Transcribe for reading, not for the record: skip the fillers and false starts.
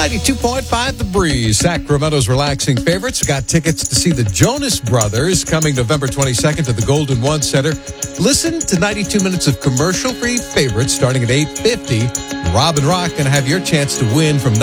92.5 The Breeze, Sacramento's relaxing favorites. We got tickets to see the Jonas Brothers coming November 22nd to the Golden One Center. Listen to 92 minutes of commercial-free favorites starting at 8:50. Rob and Rock going to have your chance to win from